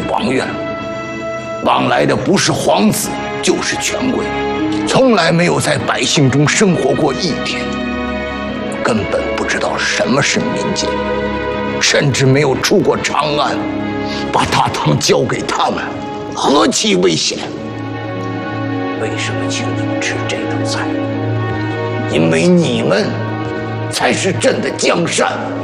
王院，往来的不是皇子就是权贵，从来没有在百姓中生活过一天，根本不知道什么是民间，甚至没有出过长安。把大唐交给他们，何其危险！为什么请你们吃这道菜？因为你们才是朕的江山。